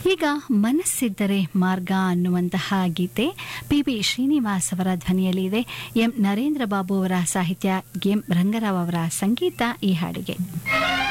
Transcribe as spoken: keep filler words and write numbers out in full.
ಈಗ ಮನಸ್ಸಿದ್ದರೆ ಮಾರ್ಗ ಅನ್ನುವಂತಹ ಗೀತೆ ಪಿ ಬಿ ಶ್ರೀನಿವಾಸ್ ಅವರ ಧ್ವನಿಯಲ್ಲಿ ಇದೆ. ಎಂ ನರೇಂದ್ರ ಬಾಬು ಅವರ ಸಾಹಿತ್ಯ, ಎಂ ರಂಗರಾವ್ ಅವರ ಸಂಗೀತ ಈ ಹಾಡಿಗೆ.